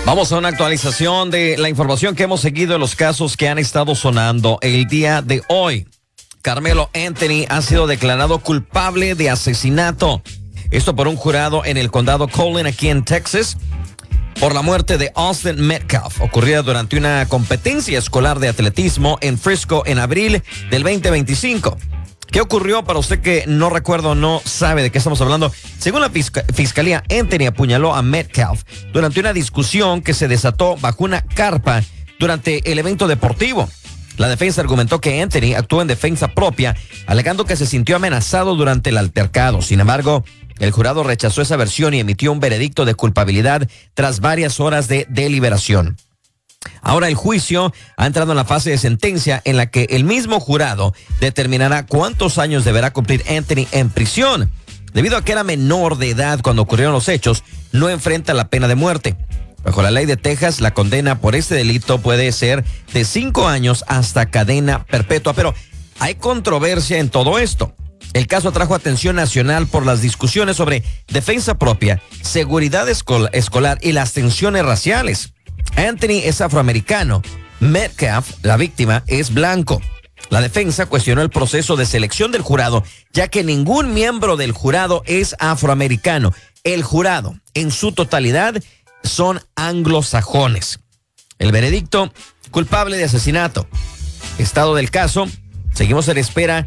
Vamos a una actualización de la información que hemos seguido en los casos que han estado sonando el día de hoy. Carmelo Anthony ha sido declarado culpable de asesinato. Esto por un jurado en el condado Collin, aquí en Texas, por la muerte de Austin Metcalf, ocurrida durante una competencia escolar de atletismo en Frisco en abril del 2025. ¿Qué ocurrió? Para usted que no recuerda o no sabe de qué estamos hablando, según la fiscalía, Anthony apuñaló a Metcalf durante una discusión que se desató bajo una carpa durante el evento deportivo. La defensa argumentó que Anthony actuó en defensa propia, alegando que se sintió amenazado durante el altercado. Sin embargo, el jurado rechazó esa versión y emitió un veredicto de culpabilidad tras varias horas de deliberación. Ahora el juicio ha entrado en la fase de sentencia en la que el mismo jurado determinará cuántos años deberá cumplir Anthony en prisión. Debido a que era menor de edad cuando ocurrieron los hechos, no enfrenta la pena de muerte. Bajo la ley de Texas, la condena por este delito puede ser de 5 años hasta cadena perpetua. Pero hay controversia en todo esto. El caso atrajo atención nacional por las discusiones sobre defensa propia, seguridad escolar y las tensiones raciales. Anthony es afroamericano. Metcalf, la víctima, es blanco. La defensa cuestionó el proceso de selección del jurado, ya que ningún miembro del jurado es afroamericano. El jurado, en su totalidad, son anglosajones. El veredicto: culpable de asesinato. Estado del caso: seguimos en espera